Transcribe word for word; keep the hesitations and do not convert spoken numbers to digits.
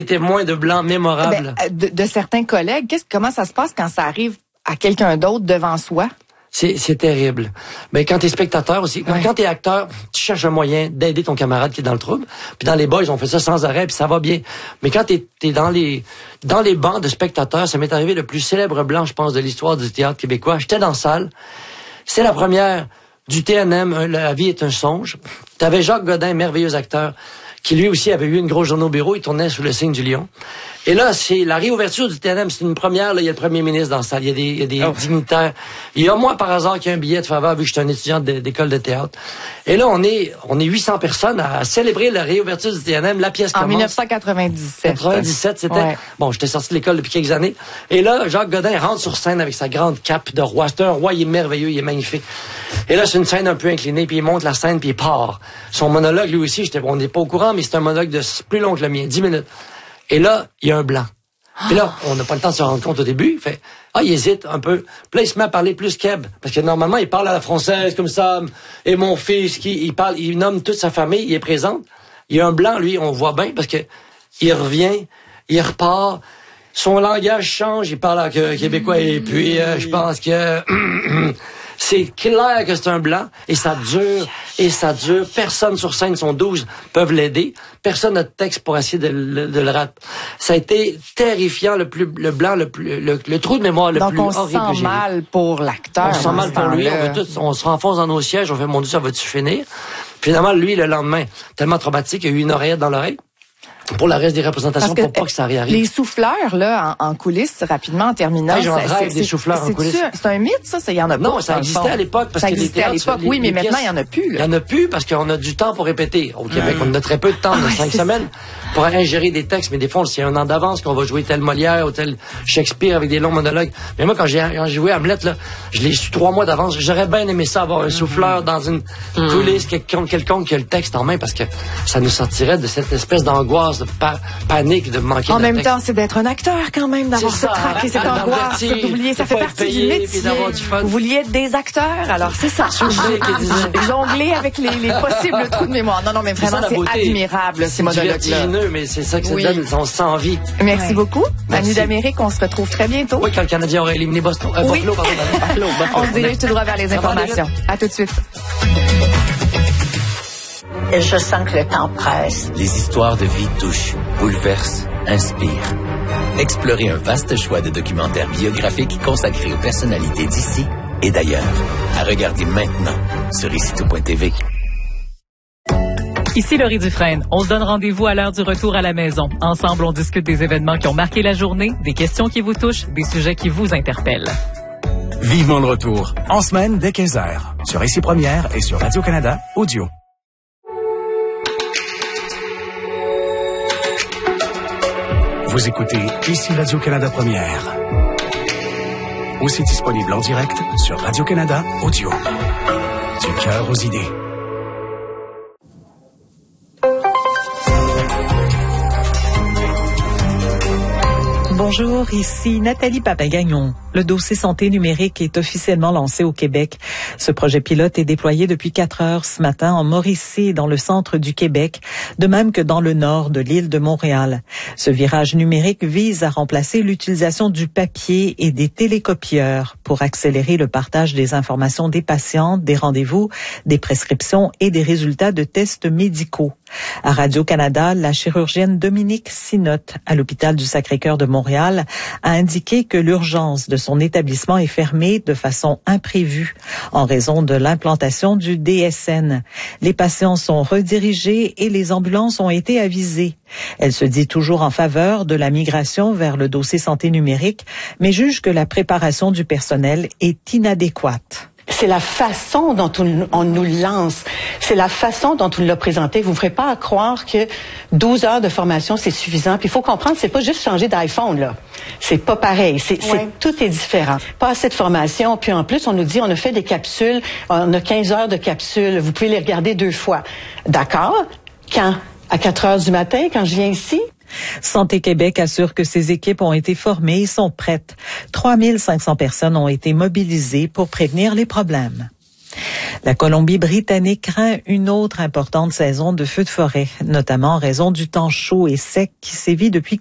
témoins de blancs mémorables. Ben, de, de certains collègues, qu'est-ce, comment ça se passe quand ça arrive à quelqu'un d'autre devant soi? C'est, c'est terrible. Mais quand t'es spectateur aussi, quand, ouais. quand t'es acteur, tu cherches un moyen d'aider ton camarade qui est dans le trouble. Puis dans les boys, on fait ça sans arrêt, puis ça va bien. Mais quand t'es, t'es dans les dans les bancs de spectateurs, ça m'est arrivé le plus célèbre blanc, je pense, de l'histoire du théâtre québécois. J'étais dans la salle. C'est la première du T N M, La vie est un songe. T'avais Jacques Godin, merveilleux acteur, qui lui aussi avait eu une grosse journée au bureau. Il tournait sous le signe du lion. Et là, c'est la réouverture du T N M. C'est une première. Là, il y a le premier ministre dans la salle. Il y a des, il y a des oh. dignitaires. Il y a moi, par hasard, qui a un billet de faveur, vu que je suis un étudiant de, d'école de théâtre. Et là, on est, on est huit cents personnes à célébrer la réouverture du T N M. La pièce commence. En dix-neuf cent quatre-vingt-dix-sept. quatre-vingt-dix-sept, c'était... Ouais. Bon, j'étais sorti de l'école depuis quelques années. Et là, Jacques Godin rentre sur scène avec sa grande cape de roi. C'est un roi, il est merveilleux, il est magnifique. Et là, c'est une scène un peu inclinée, puis il monte la scène, puis il part. Son monologue, lui aussi, j'étais, on n'est pas au courant, mais c'est un monologue de plus long que le mien, dix minutes. Et là, il y a un blanc. Puis là, on n'a pas le temps de se rendre compte au début. Il fait, ah, il hésite un peu. Puis là, il se met à parler plus qu'Eb. Parce que normalement, il parle à la française, comme ça. Et mon fils, qui, il parle, il nomme toute sa famille, il est présent. Il y a un blanc, lui, on voit bien, parce que il revient, il repart. Son langage change, il parle en québécois. Et puis, euh, je pense que... C'est clair que c'est un blanc, et ça dure, et ça dure. Personne sur scène, sont douze, peuvent l'aider. Personne n'a de texte pour essayer de, de, de le rater. Ça a été terrifiant, le plus, le blanc, le plus, le, le trou de mémoire le Donc plus on horrible. Donc on se sent mal pour l'acteur. On se sent mal pour lui, on, veut tout, on se renfonce dans nos sièges, on fait, mon Dieu, ça va-tu finir? Finalement, lui, le lendemain, tellement traumatique, il a eu une oreillette dans l'oreille. Pour le reste des représentations, que, pour pas que ça réarrive. Les souffleurs, là, en, en coulisses, rapidement, en terminant... Hey, j'en rêve des souffleurs en coulisses. C'est un mythe, ça? Il y en a pas. Non, ça existait à l'époque. Parce ça que existait les à l'époque, oui, mais maintenant, il y en a plus. Il y en a plus parce qu'on a du temps pour répéter. Au Québec, mmh. on a très peu de temps, de cinq semaines, pour ingérer des textes. Mais des fois, c'est un an d'avance qu'on va jouer tel Molière ou tel Shakespeare avec des longs monologues. Mais moi, quand j'ai, quand j'ai joué Hamlet, là, je l'ai su trois mois d'avance. J'aurais bien aimé ça, avoir un souffleur mmh. dans une mmh. coulisse, quelconque, quelconque qui a le texte en main, parce que ça nous sortirait de cette espèce d'angoisse, de pa- panique, de manquer en de même texte. temps, c'est d'être un acteur quand même, d'avoir ce trac et cette angoisse, d'oublier, ça fait partie du métier. Vous vouliez être des acteurs, alors c'est ça. Jongler avec les, les possibles trous de mémoire. Non, non, mais vraiment, c'est, c'est admirable, ces monologues-là. Mais c'est ça que ça oui. donne, on se sent envie. Merci ouais. beaucoup. Merci. Manu d'Amérique, on se retrouve très bientôt. Oui, quand le Canadien aurait éliminé Boston. Euh, oui. Buffalo, pardon, Buffalo, Buffalo. On se dirige tout droit vers les informations. À tout de suite. Et je sens que le temps presse. Les histoires de vie touchent, bouleversent, inspirent. Explorez un vaste choix de documentaires biographiques consacrés aux personnalités d'ici et d'ailleurs. À regarder maintenant sur ici tout point t v. Ici Laurie Dufresne. On se donne rendez-vous à l'heure du retour à la maison. Ensemble, on discute des événements qui ont marqué la journée, des questions qui vous touchent, des sujets qui vous interpellent. Vivement le retour. En semaine, dès quinze heures. Sur Ici Première et sur Radio-Canada Audio. Vous écoutez Ici Radio-Canada Première. Aussi disponible en direct sur Radio-Canada Audio. Du cœur aux idées. Bonjour, ici Nathalie Papagagnon. Le dossier santé numérique est officiellement lancé au Québec. Ce projet pilote est déployé depuis quatre heures ce matin en Mauricie et dans le centre du Québec, de même que dans le nord de l'île de Montréal. Ce virage numérique vise à remplacer l'utilisation du papier et des télécopieurs pour accélérer le partage des informations des patients, des rendez-vous, des prescriptions et des résultats de tests médicaux. À Radio-Canada, la chirurgienne Dominique Sinotte, à l'hôpital du Sacré-Cœur de Montréal, a indiqué que l'urgence de son établissement est fermée de façon imprévue en raison de l'implantation du D S N. Les patients sont redirigés et les ambulances ont été avisées. Elle se dit toujours en faveur de la migration vers le dossier santé numérique, mais juge que la préparation du personnel est inadéquate. C'est la façon dont on, on nous lance. C'est la façon dont on l'a présenté. Vous ne ferez pas à croire que douze heures de formation, c'est suffisant. Puis il faut comprendre, c'est pas juste changer d'iPhone, là. C'est pas pareil. C'est, ouais. c'est, tout est différent. Pas assez de formation. Puis en plus, on nous dit, on a fait des capsules. On a quinze heures de capsules. Vous pouvez les regarder deux fois. D'accord? Quand? À quatre heures du matin, quand je viens ici? Santé Québec assure que ses équipes ont été formées et sont prêtes. trois mille cinq cents personnes ont été mobilisées pour prévenir les problèmes. La Colombie-Britannique craint une autre importante saison de feux de forêt, notamment en raison du temps chaud et sec qui sévit depuis